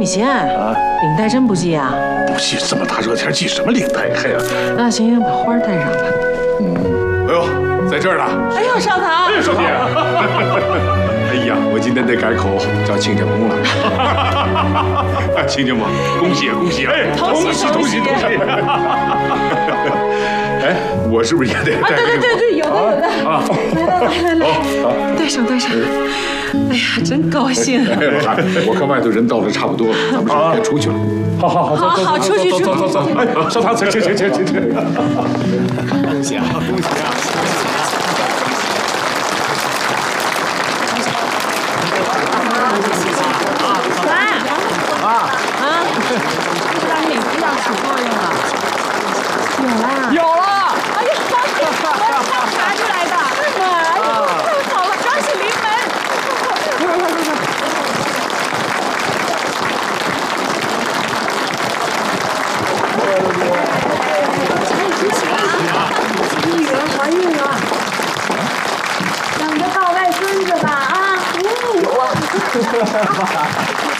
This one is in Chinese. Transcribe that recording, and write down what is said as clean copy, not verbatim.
你先啊，领带真不系啊？ 不系，这么大热天系什么领带？哎呀， 那行，把花带上吧。 哎呦，在这儿呢！ 哎呦，少棠！ 哎呀，少天！哎呀，我今天得改口叫亲家公了。亲家公，恭喜恭喜！哎，恭喜恭喜恭喜！哎，我是不是也得带？ 对，有的啊！来，带上。哎呀，真高兴！ 我看外头人到的差不多了，咱们是该出去了。好， 出去。 哎，少棠，请。 恭喜啊！ 让你不要起作用了。有了！哎呀，我刚查出来的。哎呀，太好了，双喜临门！ 女人怀孕了，等着抱外孙子吧啊！